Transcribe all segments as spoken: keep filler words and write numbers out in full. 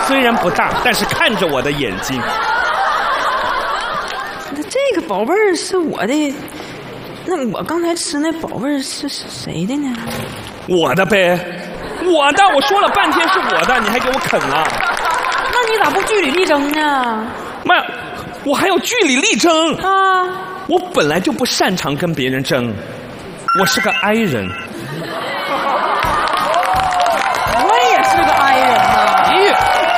虽然不大，但是看着我的眼睛。 那这个宝贝儿是我的，那我刚才吃那宝贝儿是谁的呢？ 我的呗，我的，我说了半天是我的，你还给我啃了。 那你咋不据理力争呢？ 妈，我还有据理力争啊！ 我本来就不擅长跟别人争，我是个 I 人。 我也是个 I 人呐。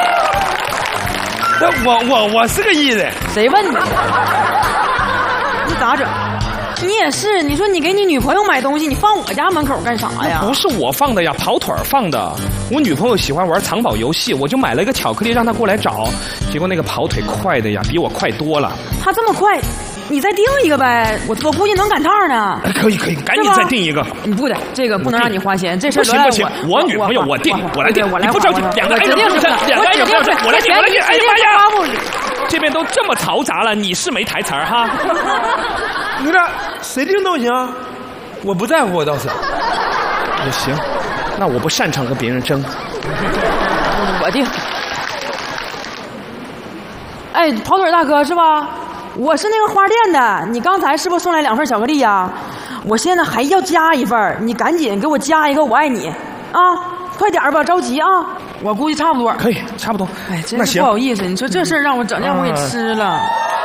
那我我我是个 E 人。 谁问你？你咋整？你也是，你说你给你女朋友买东西，你放我家门口干啥呀？ 不是我放的呀，跑腿儿放的。我女朋友喜欢玩藏宝游戏，我就买了一个巧克力让她过来找，结果那个跑腿快的呀，比我快多了。 她这么快，你再订一个呗，我我估计能赶趟呢。 可以可以，赶紧再订一个。 你不得，这个不能让你花钱，这事不行不行，我女朋友我订，我来订， 我来， 你不着急，两个 I 人不是，两个 I 人不是，我来订我来订。哎呀妈呀！这边都这么嘈杂了，你是没台词儿哈？ 你这谁订都行，我不在乎，我倒是。 也行，那我不擅长跟别人争。 我订。哎，跑腿大哥是吧？我是那个花店的，你刚才是不是送来两份巧克力呀？我现在还要加一份，你赶紧给我加一个我爱你啊！快点吧，着急啊！我估计差不多。 可以，差不多。 哎，真是不好意思，你说这事儿让我整，让我给吃了。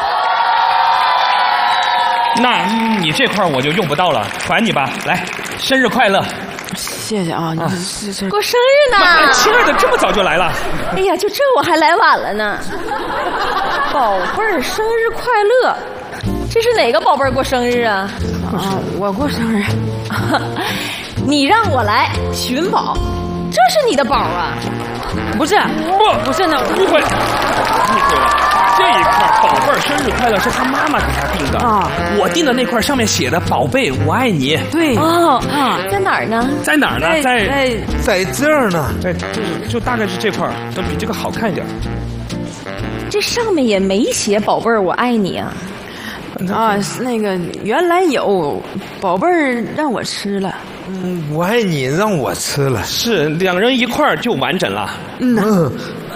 那你这块我就用不到了，还你吧。来，生日快乐！ 谢谢啊，你是是过生日呢！ 亲爱的，这么早就来了？ 哎呀，就这我还来晚了呢。宝贝儿，生日快乐！这是哪个宝贝儿过生日啊？ 啊，我过生日。 你让我来寻宝，这是你的宝啊？ 不是， 不， 不是那误会了，误会了。这一块宝贝儿生日快乐是他妈妈给他订的啊，我订的那块上面写的宝贝我爱你。 对哦啊，在哪儿呢？ 在哪儿呢？在在在这儿呢， 在就是就大概是这块儿，都比这个好看一点。 这上面也没写宝贝儿我爱你啊。 啊，那个原来有宝贝儿让我吃了。 嗯，我爱你让我吃了， 是两人一块儿就完整了。 嗯。嗯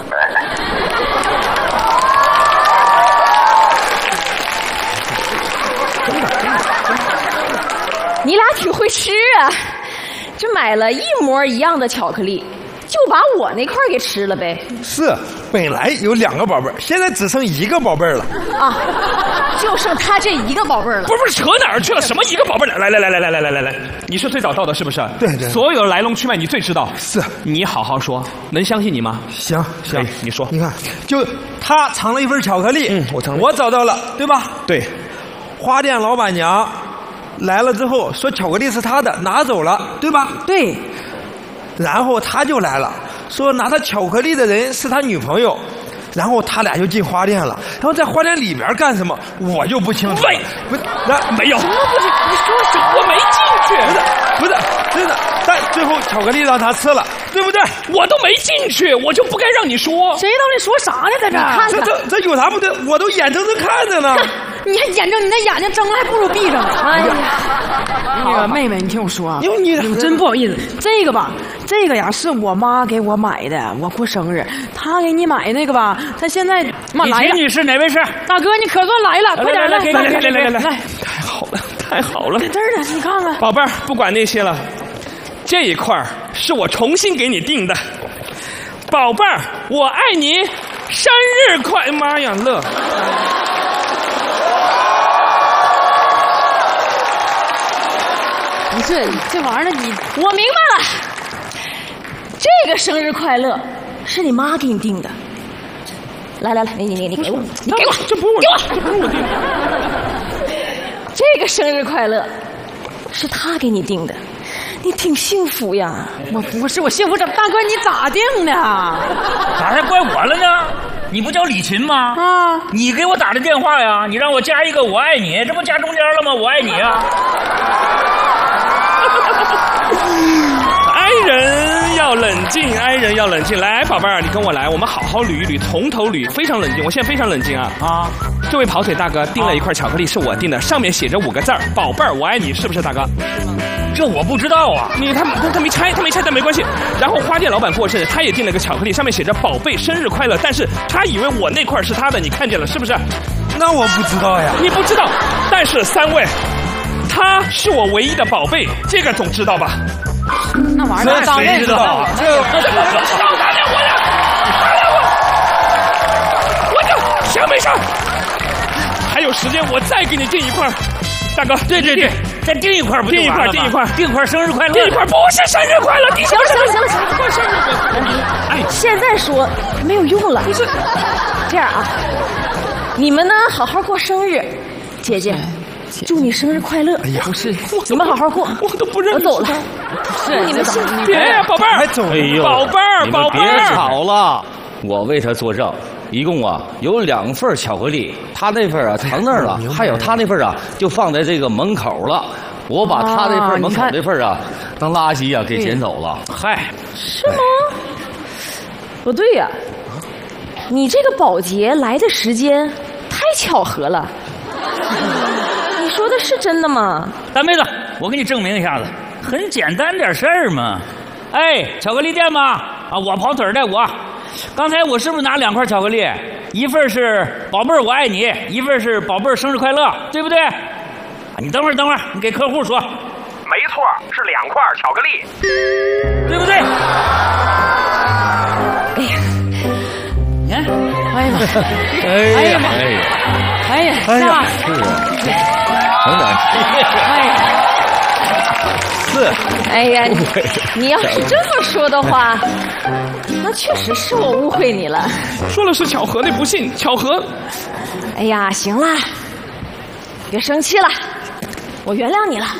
你俩挺会吃啊，这买了一模一样的巧克力，就把我那块给吃了呗。 是，本来有两个宝贝儿，现在只剩一个宝贝儿了。 啊，就剩他这一个宝贝儿了。 不是不是，扯哪儿去了？什么一个宝贝儿？来来来来来来来来来，你是最早到的，是不是？ 对对。 所有的来龙去脉你最知道。 是。 你好好说，能相信你吗？ 行行， 你说。 你看，就他藏了一份巧克力， 嗯，我藏了， 我找到了，对吧？ 对。 花店老板娘来了之后说巧克力是他的，拿走了，对吧？ 对。 然后他就来了，说拿他巧克力的人是他女朋友，然后他俩就进花店了。然后在花店里边干什么，我就不清楚。 喂， 不是，那没有。 什么不是？你说啥？ 我没进去。 不是，不是，真的。但最后巧克力让他吃了，对不对？ 我都没进去，我就不该让你说。 谁到底说啥呢？在这儿？ 看这这这有啥不对？我都眼睁睁看着呢。 你还眼睁，你那眼睛睁还不如闭上。 哎呀， 那个妹妹，你听我说啊， 你你我真不好意思，这个吧，这个呀是我妈给我买的，我过生日，她给你买那个吧，她现在妈来了。 女士哪位是？ 大哥，你可算来了，快点来来来来来来来来！ 太好了，太好了， 在这儿呢，你看看。 宝贝儿，不管那些了，这一块是我重新给你订的。宝贝儿，我爱你，生日快！妈呀，乐！ 不是这玩意儿，你我明白了，这个生日快乐是你妈给你定的。来来来，你你你你给我，你给我， 这不是我， 给我， 这不是我定的。 这个生日快乐是他给你定的，你挺幸福呀。 我不是我幸福怎么？大哥你咋定的？ 咋还怪我了呢？你不叫李琴吗？ 啊， 你给我打的电话呀？你让我加一个我爱你，这不加中间了吗？我爱你啊！ 爱人要冷静，爱人要冷静。来，宝贝儿，你跟我来，我们好好捋一捋，从头捋，非常冷静。我现在非常冷静啊！啊，这位跑腿大哥订了一块巧克力，是我订的，上面写着五个字儿：宝贝儿，我爱你，是不是大哥？是吗？ 这我不知道啊。 你他他他没拆，他没拆，但没关系。然后花店老板过生日，他也订了个巧克力，上面写着“宝贝生日快乐”，但是他以为我那块是他的，你看见了是不是？ 那我不知道呀。 你不知道，但是三位，他是我唯一的宝贝，这个总知道吧？ 那玩意儿当然知道啊， 这个不知道，打脸我呀，打脸我，我就行没事。还有时间，我再给你订一块，大哥。 对对对，再订一块不就完了吗？ 订一块，订一块， 订一块生日快乐。 订一块不是生日快乐，你行了行了行了行了，过生日。哎，现在说没有用了。不是，这样啊，你们呢好好过生日，姐姐。祝你生日快乐！ 哎呀， 不是， 你们好好过， 我都不认识。 我走了。 是你们先别呀，宝贝儿， 还走？ 哎呦， 宝贝儿，宝贝儿， 别吵了，我为他作证，一共啊有两份巧克力，他那份啊藏那儿了，还有他那份啊就放在这个门口了。我把他那份门口那份啊当垃圾啊给捡走了。 嗨， 是吗？不对呀，你这个保洁来的时间太巧合了。你说的是真的吗？ 大妹子，我给你证明一下子，很简单点事儿嘛。哎，巧克力店吗？啊，我跑腿的我。刚才我是不是拿两块巧克力？一份是宝贝儿我爱你，一份是宝贝儿生日快乐，对不对？啊，你等会儿等会儿，你给客户说。 没错，是两块巧克力， 对不对？ 哎呀， 你看， 哎呀妈， 哎呀哎呀哎呀， 哎呀， 是啊，等等， 哎呀， 是， 哎呀，你你要是这么说的话，那确实是我误会你了。 说了是巧合，那不信巧合。 哎呀，行了，别生气了，我原谅你了。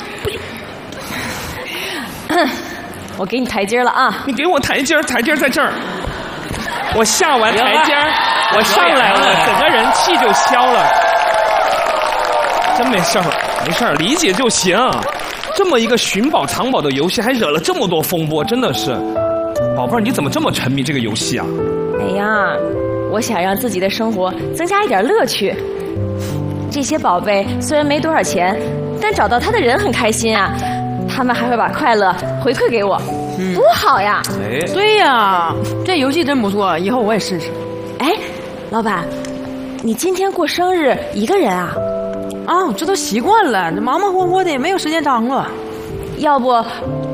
我给你台阶了啊！ 你给我台阶儿，台阶儿在这儿。我下完台阶儿，我上来了，整个人气就消了。真没事儿，没事儿，理解就行。这么一个寻宝藏宝的游戏，还惹了这么多风波，真的是。宝贝儿，你怎么这么沉迷这个游戏啊？ 哎呀，我想让自己的生活增加一点乐趣。这些宝贝虽然没多少钱，但找到它的人很开心啊。他们还会把快乐回馈给我，嗯、多好呀！ 哎， 对呀，这游戏真不错，以后我也试试。 哎，老板，你今天过生日一个人啊？ 啊，这都习惯了，这忙忙活活的也没有时间张罗。 要不